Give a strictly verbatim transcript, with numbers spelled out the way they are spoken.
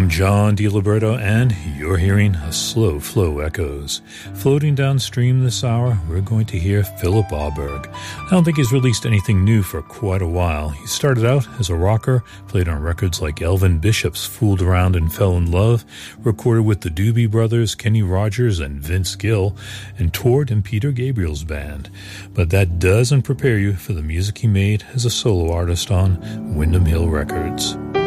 I'm John DiLiberto, and you're hearing a Slow Flow Echoes. Floating downstream this hour, we're going to hear Philip Auberg. I don't think he's released anything new for quite a while. He started out as a rocker, played on records like Elvin Bishop's Fooled Around and Fell in Love, recorded with the Doobie Brothers, Kenny Rogers, and Vince Gill, and toured in Peter Gabriel's band. But that doesn't prepare you for the music he made as a solo artist on Windham Hill Records.